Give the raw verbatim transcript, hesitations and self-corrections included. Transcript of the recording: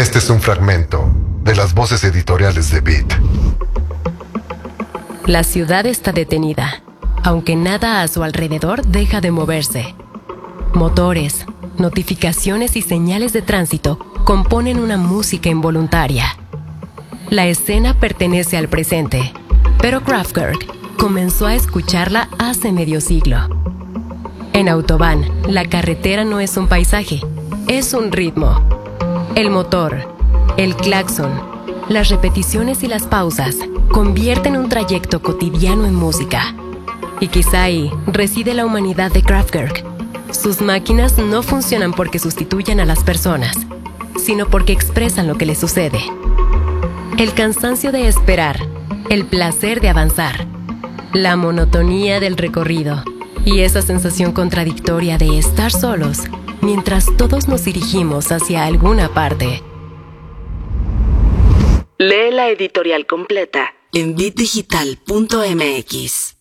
Este es un fragmento de las voces editoriales de Beat. La ciudad está detenida, aunque nada a su alrededor deja de moverse. Motores, notificaciones y señales de tránsito componen una música involuntaria. La escena pertenece al presente, pero Kraftwerk comenzó a escucharla hace medio siglo. En Autobahn, la carretera no es un paisaje, es un ritmo. El motor, el claxon, las repeticiones y las pausas convierten un trayecto cotidiano en música. Y quizá ahí reside la humanidad de Kraftwerk. Sus máquinas no funcionan porque sustituyan a las personas, sino porque expresan lo que les sucede. El cansancio de esperar, el placer de avanzar, la monotonía del recorrido y esa sensación contradictoria de estar solos mientras todos nos dirigimos hacia alguna parte. Lee la editorial completa en beat digital punto m x.